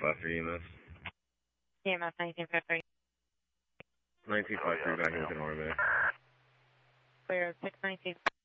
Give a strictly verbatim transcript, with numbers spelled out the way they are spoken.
five three E M S. E M S nineteen fifty-three. nineteen fifty-three back in with an automatic. Clear six nineteen.